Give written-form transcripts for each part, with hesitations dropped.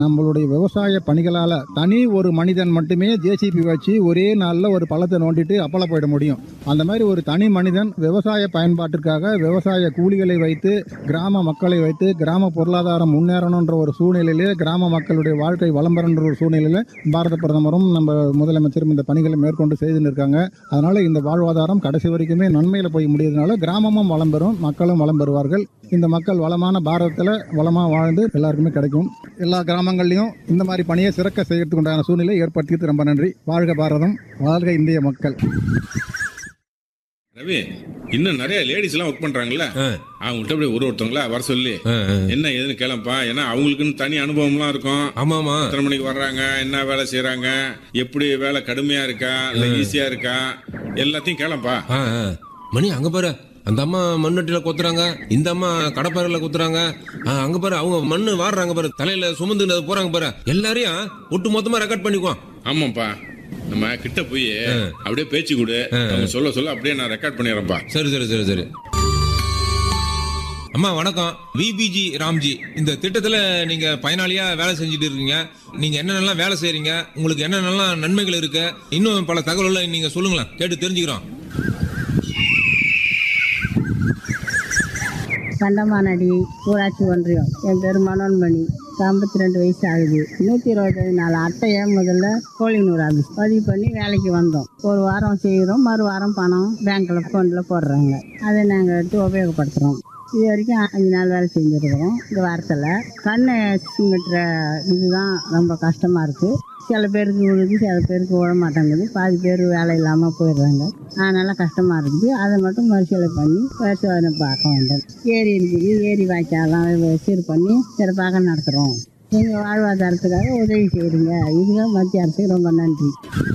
நம்மளுடைய விவசாய பணிகளால் தனி ஒரு மனிதன் மட்டுமே ஜேசிபி வச்சு ஒரே நாளில் ஒரு பள்ளத்தை நோண்டிட்டு அப்பள போயிட முடியும். அந்த மாதிரி ஒரு தனி மனிதன் விவசாய பயன்பாட்டிற்காக விவசாய கூலிகளை வைத்து கிராம மக்களை வைத்து கிராம பொருளாதாரம் முன்னேறணுன்ற ஒரு சூழ்நிலையிலே கிராம மக்களுடைய வாழ்க்கை வளம் பெறன்ற ஒரு சூழ்நிலையில் பாரத பிரதமரும் நம்ம முதலமைச்சரும் இந்த பணிகளை மேற்கொண்டு செய்துன்னு இருக்காங்க. அதனால இந்த வாழ்வாதாரம் கடைசி வரைக்குமே நன்மையில் போய் முடியறதுனால கிராமமும் வளம் பெறும், மக்களும் வளம் பெறுவார்கள். இந்த மக்கள் வளமான பாரதத்தில் வளமாக வாழ்ந்து எல்லாருக்குமே கிடைக்கும். எல்லா கிராமங்கள்லையும் இந்த மாதிரி பணியை சிறக்க செய்யறதுக்கு உண்டான சூழ்நிலை ஏற்படுத்தியது ரொம்ப நன்றி. வாழ்க பாரதம், வாழ்க இந்திய மக்கள். ரவி, இன்னும் நிறைய லேடிஸ் எல்லாம் ஒர்க் பண்றாங்கல்ல, அவங்கள்ட்ட அப்படியே ஒருத்தவங்களா வர சொல்லி என்ன ஏதுன்னு கேளப்பா. ஏன்னா அவங்களுக்குன்னு தனி அனுபவம்லாம் இருக்கும். ஆமாமா, எத்தனை மணிக்கு வர்றாங்க, என்ன வேலை செய்யறாங்க, எப்படி வேலை கடுமையா இருக்கா இல்ல ஈஸியா இருக்கா, எல்லாத்தையும் கேளப்பா. மணி அங்க பாரு, அந்த அம்மா மண்வெட்டில கொத்துறாங்க, இந்த அம்மா கடப்பாறையில கொத்துறாங்க. அங்க பாரு, அவங்க மண்ணு வாடுறாங்க பாரு, தலையில சுமந்து போறாங்க பாரு. எல்லாரையும் ஒட்டு மொத்தமா ரெக்கார்ட் பண்ணிக்குவோம். ஆமாப்பா, நம்ம கிட்ட போய் அப்படியே பேச்சு கொடு, சொல்ல சொல்ல அப்படியே நான் ரெக்கார்ட் பண்ணிடுறேன்ப்பா. சரி சரி சரி சரி. அம்மா வணக்கம், விபிஜி ராம்ஜி. இந்த திட்டத்துல நீங்க பயனாளியா வேலை செஞ்சுட்டு இருக்கீங்க. நீங்க என்னென்னலாம் வேலை செய்யறீங்க, உங்களுக்கு என்னென்னலாம் நன்மைகள் இருக்கு, இன்னும் பல தகவல்கள் நீங்க சொல்லுங்களேன், கேட்டு தெரிஞ்சுக்கிறோம். கண்டமானடி ஊராட்சி ஒன்றியம். என் பேர் மனோன்மணி, 52 வயசு ஆகுது. 124 அட்டையை முதல்ல கோழினூர் ஆஃபீஸ் பதிவு பண்ணி வேலைக்கு வந்தோம். ஒரு வாரம் செய்கிறோம், மறு வாரம் பணம் பேங்க்கில் அக்கௌண்ட்டில் போடுறாங்க. அதை நாங்கள் எடுத்து உபயோகப்படுத்துகிறோம். இது வரைக்கும் 5 நாள் வேலை செஞ்சுருக்கிறோம். இந்த வாரத்தில் கண்ணை சிமிட்டுற இதுதான் ரொம்ப கஷ்டமாக இருக்குது. சில பேருக்கு விழுது, சில பேருக்கு விழ மாட்டேங்குது. பாதி பேர் வேலை இல்லாமல் போயிடுறாங்க. அதனால் கஷ்டமாக இருக்குது. அதை மட்டும் மறுசீலை பண்ணி பரிசோதனை பார்க்க வேண்டும். ஏரி இருக்குது, ஏரி வாய்க்காலாம் சீர் பண்ணி சிறப்பாக நடத்துகிறோம். எங்கள் வாழ்வாதாரத்துக்காக உதவி செய்கிறீங்க. இதுக்காக மத்திய அரசுக்கு ரொம்ப நன்றி.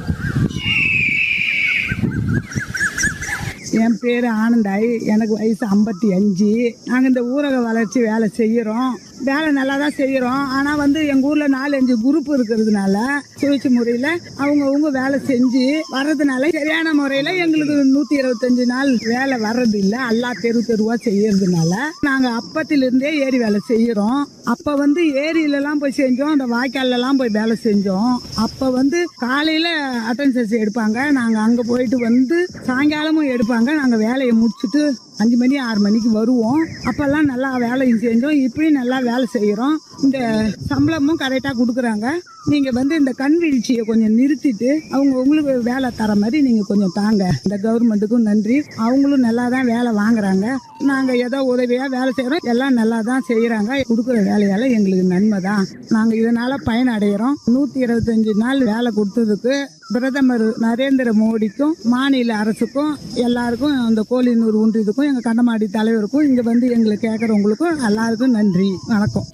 என் பேர் ஆனந்தாய், எனக்கு வயசு 55. நாங்கள் இந்த ஊரக வளர்ச்சி வேலை செய்கிறோம். வேலை நல்லா தான் செய்கிறோம். ஆனால் எங்கள் ஊரில் 4-5 குரூப் இருக்கிறதுனால சுழற்சி முறையில் அவங்கவுங்க வேலை செஞ்சு வர்றதுனால சரியான முறையில் எங்களுக்கு 125 நாள் வேலை வர்றது இல்லை. எல்லா தெருவாக செய்யறதுனால நாங்கள் அப்பத்திலிருந்தே ஏரி வேலை செய்கிறோம். அப்போ ஏரியிலலாம் போய் செஞ்சோம், அந்த வாய்க்காலெல்லாம் போய் வேலை செஞ்சோம். அப்போ காலையில் அட்டெண்டன்ஸ் எடுப்பாங்க, நாங்கள் அங்கே போயிட்டு சாயங்காலமும் எடுப்பாங்க. நாங்கள் வேலையை முடிச்சுட்டு 5 மணி 6 மணிக்கு வருவோம். அப்போல்லாம் நல்லா வேலையும் செஞ்சோம். இப்பயும் நல்லா வேலை செய்கிறோம். இந்த சம்பளமும் கரெக்டாக கொடுக்குறாங்க. நீங்கள் இந்த கண் வீழ்ச்சியை கொஞ்சம் நிறுத்திட்டு உங்களுக்கு வேலை தர மாதிரி நீங்கள் கொஞ்சம் தாங்க. இந்த கவர்மெண்ட்டுக்கும் நன்றி. அவங்களும் நல்லா தான் வேலை வாங்குறாங்க. நாங்கள் ஏதோ உதவியாக வேலை செய்கிறோம். எல்லாம் நல்லா தான் செய்கிறாங்க. கொடுக்குற வேலையால் எங்களுக்கு நன்மை தான். நாங்கள் இதனால் பயனடைகிறோம். 125 நாள் வேலை கொடுத்ததுக்கு பிரதமர் நரேந்திர மோடிக்கும் மாநில அரசுக்கும் எல்லாருக்கும் அந்த கோழினூர் ஒன்றியத்துக்கும் எங்கள் கண்டமாடி தலைவருக்கும் இங்கே எங்களை கேட்குறவங்களுக்கும் எல்லாருக்கும் நன்றி. வணக்கம்.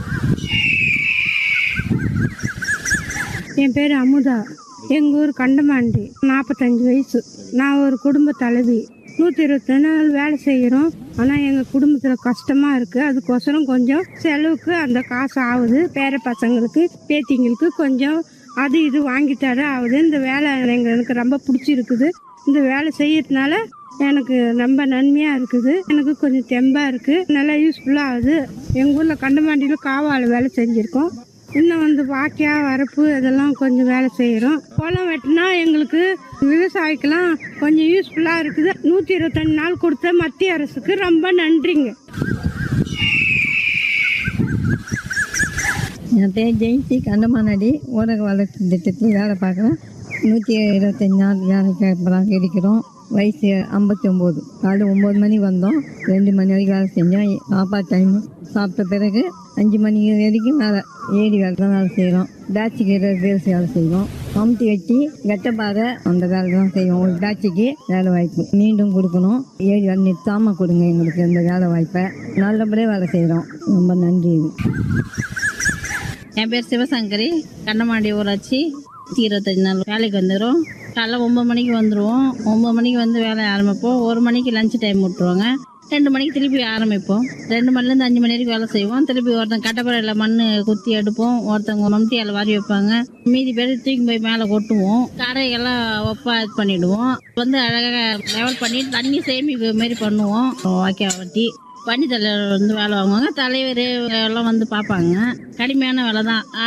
என் பேர் அமுதா, எங்கள் ஊர் கண்டமாண்டி, 45 வயசு. நான் ஒரு குடும்ப தலைவி. 120 நாள் வேலை செய்கிறோம். ஆனால் எங்கள் குடும்பத்தில் கஷ்டமாக இருக்குது. அதுக்கோசரம் கொஞ்சம் செலவுக்கு அந்த காசு ஆகுது. பேர பசங்களுக்கு பேத்திங்களுக்கு கொஞ்சம் அது இது வாங்கி தர ஆகுது. இந்த வேலை எனக்கு ரொம்ப பிடிச்சிருக்குது. இந்த வேலை செய்யறதுனால எனக்கு ரொம்ப நன்மையாக இருக்குது. எனக்கு கொஞ்சம் தெம்பாக இருக்குது, நல்லா யூஸ்ஃபுல்லாக ஆகுது. எங்கள் ஊரில் கண்டமாண்டியில் காவால் வேலை செஞ்சுருக்கோம். இன்னும் வாக்கியா வரப்பு இதெல்லாம் கொஞ்சம் வேலை செய்கிறோம். குளம் வெட்டினா எங்களுக்கு விவசாயிக்கெல்லாம் கொஞ்சம் யூஸ்ஃபுல்லாக இருக்குது. 125 நாள் கொடுத்த மத்திய அரசுக்கு ரொம்ப நன்றிங்க. என் பேர் ஜெயந்தி, கண்டமானடி ஊரக வளர்ச்சி திட்டத்தில் வேலை பார்க்குறேன். 125 நாள் வேலைக்கு அப்புறம் இருக்கிறோம். வயசு 59. காலையில் 9 மணி வந்தோம், 2 மணி வரைக்கும் வேலை செஞ்சோம். சாப்பாடு டைம் சாப்பிட்ட பிறகு 5 மணி வரைக்கும் வேலை ஏரி வேலை தான் வேலை செய்கிறோம். பேட்சுக்கு வேலை செய்வோம். கமுத்தி வெட்டி வெட்டப்பாறை அந்த வேலை தான் செய்வோம். ஒரு பேட்சுக்கு வேலை வாய்ப்பு மீண்டும் கொடுக்கணும். ஏரி வேலை நிறுத்தாமல் கொடுங்க எங்களுக்கு இந்த வேலை வாய்ப்பை. நல்லபடியாக வேலை செய்கிறோம். ரொம்ப நன்றி. என் பேர் சிவசங்கரி, கண்டமாண்டி ஊராட்சி. 125 நாள் வேலைக்கு வந்துடும். காலைல 9 மணிக்கு வந்துடுவோம். 9 மணிக்கு வேலை ஆரம்பிப்போம். 1 மணிக்கு லஞ்ச் டைம் விட்டுருவாங்க. 2 மணிக்கு திருப்பி ஆரம்பிப்போம். 2 மணிலேருந்து 5 மணி வரைக்கும் வேலை செய்வோம். திருப்பி ஒருத்தங்க கட்டப்பறையில் மண் குத்தி எடுப்போம், ஒருத்தவங்க மம்டியால் வாரி வைப்பாங்க. மீதி பேர் தூக்கி போய் மேலே கொட்டுவோம். கரையெல்லாம் ஒப்பா இது பண்ணிவிடுவோம். அழகாக லெவல் பண்ணி தண்ணி சேமிப்பு மாரி பண்ணுவோம். வாக்கியா வட்டி பணி தலைவர் வந்து வேலை வாங்குவாங்க, தலைவர் எல்லாம் வந்து பார்ப்பாங்க. கடுமையான வேலை தான்.